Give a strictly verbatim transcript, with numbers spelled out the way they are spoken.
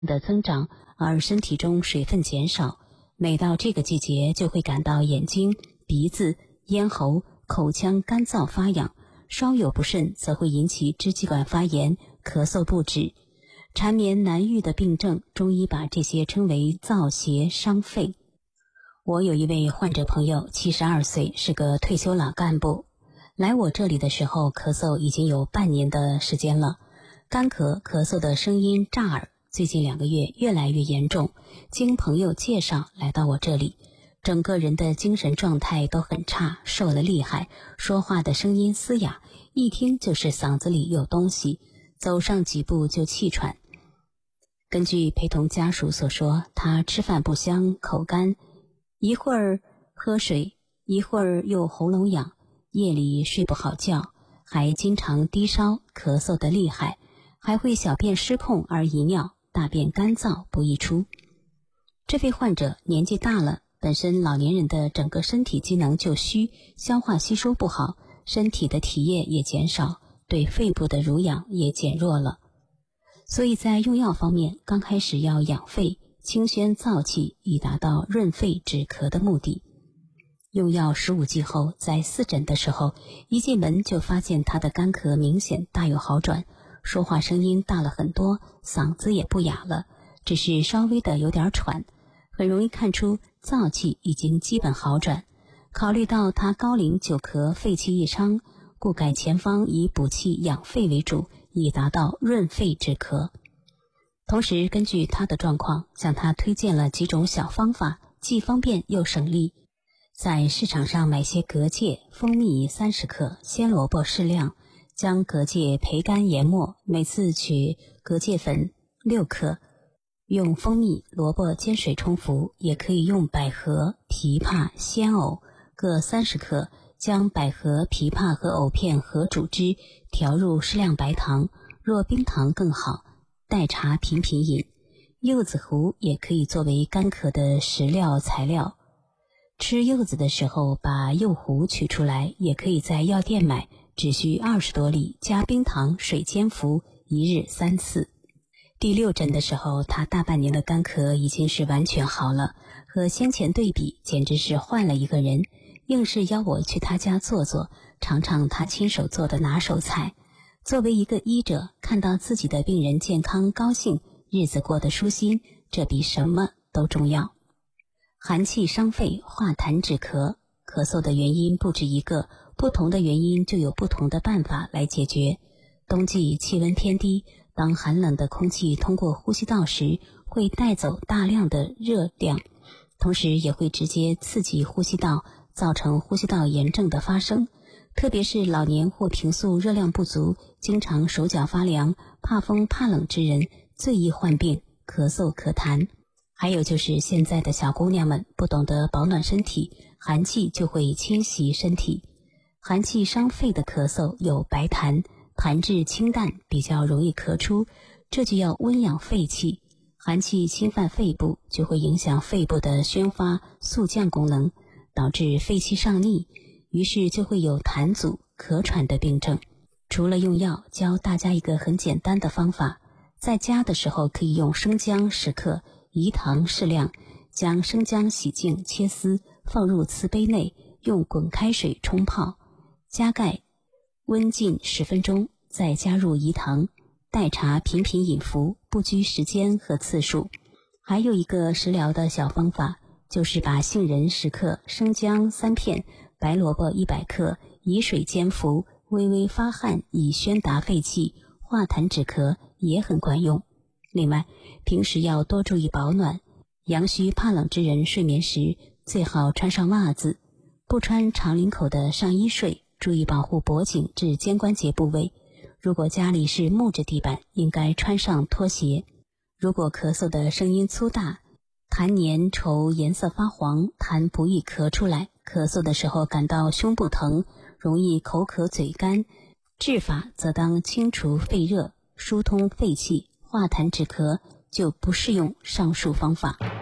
的增长，而身体中水分减少。每到这个季节，就会感到眼睛、鼻子、咽喉、口腔干燥发痒，稍有不慎则会引起支气管发炎，咳嗽不止。缠绵难愈的病症，中医把这些称为燥邪伤肺。我有一位患者朋友，七十二岁，是个退休老干部。来我这里的时候，咳嗽已经有半年的时间了，干咳，咳嗽的声音炸耳，最近两个月越来越严重。经朋友介绍来到我这里，整个人的精神状态都很差，瘦了厉害，说话的声音嘶哑，一听就是嗓子里有东西，走上几步就气喘。根据陪同家属所说，他吃饭不香，口干，一会儿喝水，一会儿又喉咙痒，夜里睡不好觉，还经常低烧，咳嗽得厉害，还会小便失控而遗尿，大便干燥不易出。这位患者年纪大了，本身老年人的整个身体机能就虚，消化吸收不好，身体的体液也减少，对肺部的濡养也减弱了。所以在用药方面，刚开始要养肺，清宣燥气，以达到润肺止咳的目的。用药十五剂后，在四诊的时候，一进门就发现他的干咳明显大有好转，说话声音大了很多，嗓子也不哑了，只是稍微的有点喘，很容易看出燥气已经基本好转。考虑到他高龄久咳，肺气易伤，故改前方以补气养肺为主，以达到润肺止咳。同时根据他的状况，向他推荐了几种小方法，既方便又省力。在市场上买些蛤蚧、蜂蜜三十克，鲜萝卜适量，将蛤蚧焙干研末，每次取蛤蚧粉六克，用蜂蜜、萝卜煎水冲服，也可以用百合、枇杷、鲜藕各三十克，将百合、枇杷和藕片合煮汁，调入适量白糖，若冰糖更好，代茶频频饮。柚子核也可以作为干咳的食料材料。吃柚子的时候，把柚核取出来，也可以在药店买，只需二十多粒，加冰糖水煎服，一日三次。第六诊的时候，他大半年的干咳已经是完全好了，和先前对比，简直是换了一个人。硬是邀我去他家坐坐，尝尝他亲手做的拿手菜。作为一个医者，看到自己的病人健康高兴，日子过得舒心，这比什么都重要。寒气伤肺，化痰止咳，咳嗽的原因不止一个，不同的原因就有不同的办法来解决。冬季气温偏低，当寒冷的空气通过呼吸道时，会带走大量的热量，同时也会直接刺激呼吸道，造成呼吸道炎症的发生。特别是老年或平素热量不足，经常手脚发凉、怕风怕冷之人，最易患病，咳嗽咳痰。还有就是现在的小姑娘们不懂得保暖身体，寒气就会侵袭身体。寒气伤肺的咳嗽有白痰，痰质清淡，比较容易咳出，这就要温养肺气。寒气侵犯肺部，就会影响肺部的宣发肃降功能，导致肺气上逆，于是就会有痰阻、咳喘的病症。除了用药，教大家一个很简单的方法，在家的时候可以用生姜十克，饴糖适量，将生姜洗净切丝，放入瓷杯内，用滚开水冲泡，加盖，温浸十分钟，再加入饴糖，代茶频频饮服，不拘时间和次数。还有一个食疗的小方法，就是把杏仁十克、生姜三片、白萝卜一百克，以水煎服，微微发汗，以宣达肺气，化痰止咳，也很管用。另外，平时要多注意保暖，阳虚怕冷之人睡眠时最好穿上袜子，不穿长领口的上衣睡，注意保护脖颈至肩关节部位。如果家里是木质地板，应该穿上拖鞋。如果咳嗽的声音粗大，痰黏稠，颜色发黄，痰不易咳出来，咳嗽的时候感到胸部疼，容易口渴嘴干，治法则当清除肺热，疏通肺气，化痰止咳，就不适用上述方法。